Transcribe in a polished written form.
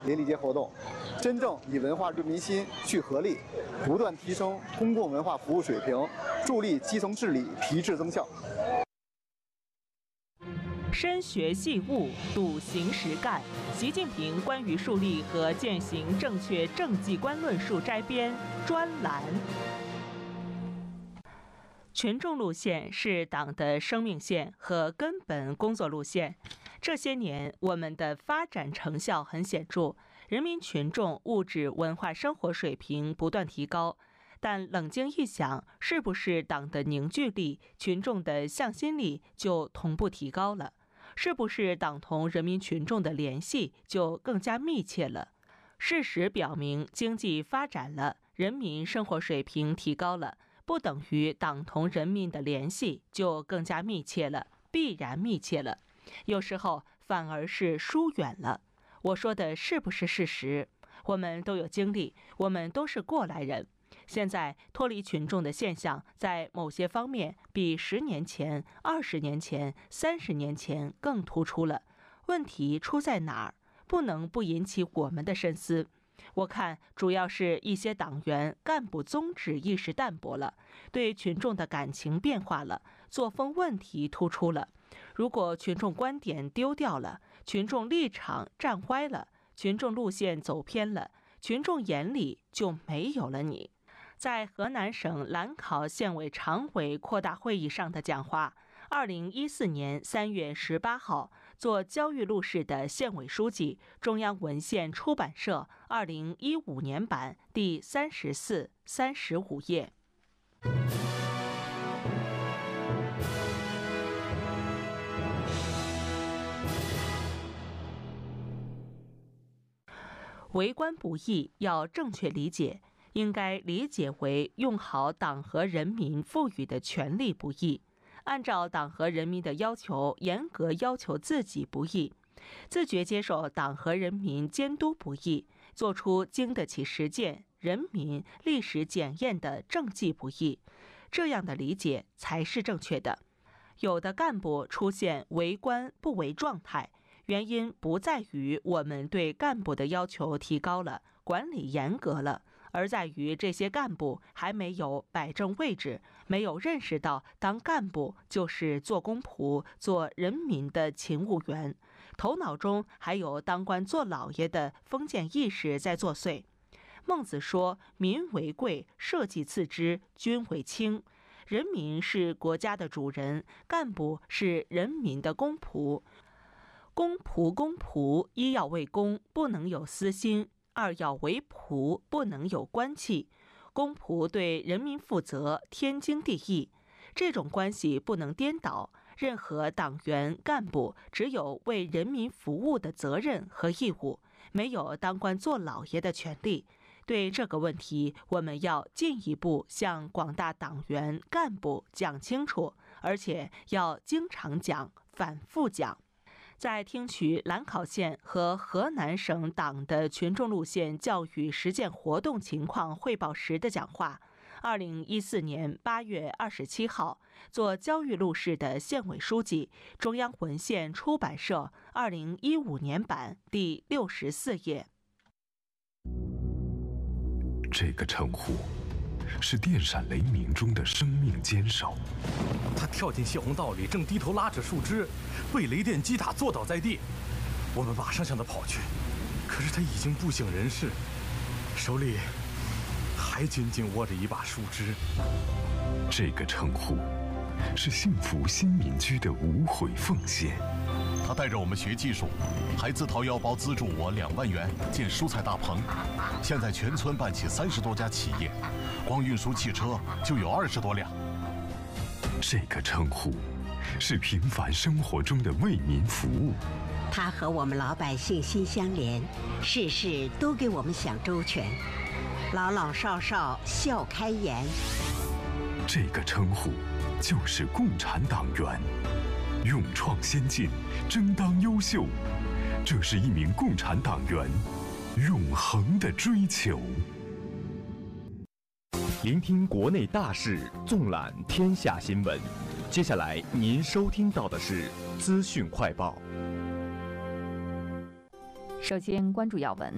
联礼节活动，真正以文化润民心、去合力，不断提升公共文化服务水平，助力基层治理提质增效。 深学细悟，笃行实干。习近平关于树立和践行正确政绩观论述摘编专栏。群众路线是党的生命线和根本工作路线。这些年，我们的发展成效很显著，人民群众物质文化生活水平不断提高。但冷静一想，是不是党的凝聚力、群众的向心力就同步提高了？是不是党同人民群众的联系就更加密切了？事实表明，经济发展了，人民生活水平提高了，不等于党同人民的联系就更加密切了，必然密切了。有时候反而是疏远了。我说的是不是事实？我们都有经历，我们都是过来人。现在脱离群众的现象，在某些方面比10年前、20年前、30年前更突出了。问题出在哪儿？不能不引起我们的深思。我看主要是一些党员干部宗旨意识淡薄了，对群众的感情变化了，作风问题突出了。如果群众观点丢掉了，群众立场站歪了，群众路线走偏了，群众眼里就没有了你。在河南省兰考县委常委扩大会议上的讲话，2014年3月18号，做焦裕禄市的县委书记，中央文献出版社2015年版第34、35页。为官不易，要正确理解。应该理解为用好党和人民赋予的权利不易，按照党和人民的要求严格要求自己不易，自觉接受党和人民监督不易，做出经得起实践、人民历史检验的政绩不易。这样的理解才是正确的。有的干部出现为官不为状态，原因不在于我们对干部的要求提高了，管理严格了，而在于这些干部还没有摆正位置，没有认识到当干部就是做公仆、做人民的勤务员，头脑中还有当官做老爷的封建意识在作祟。孟子说：“民为贵，社稷次之，君为轻。”人民是国家的主人，干部是人民的公仆。公仆，一要为公，不能有私心；二要为仆，不能有官气。公仆对人民负责，天经地义。这种关系不能颠倒。任何党员干部只有为人民服务的责任和义务，没有当官做老爷的权利。对这个问题，我们要进一步向广大党员干部讲清楚，而且要经常讲、反复讲。在听取兰考县和河南省党的群众路线教育实践活动情况汇报时的讲话，2014年8月27号，做焦裕禄市的县委书记，中央文献出版社2015年版第64页。 这个称呼是电闪雷鸣中的生命坚守。 他跳进泄洪道里，正低头拉着树枝，被雷电击打坐倒在地。我们马上向他跑去，可是他已经不省人事，手里还紧紧握着一把树枝。 这个称呼是幸福新民居的无悔奉献。 他带着我们学技术，还自掏腰包资助我2万元建蔬菜大棚。现在全村办起30多家企业，光运输汽车就有20多辆。 这个称呼是平凡生活中的为民服务。 他和我们老百姓心相连，事事都给我们想周全，老老少少笑开颜。 这个称呼就是共产党员，勇创先进，争当优秀，这是一名共产党员永恒的追求。 聆听国内大事，纵览天下新闻。接下来您收听到的是资讯快报。 首先关注要闻。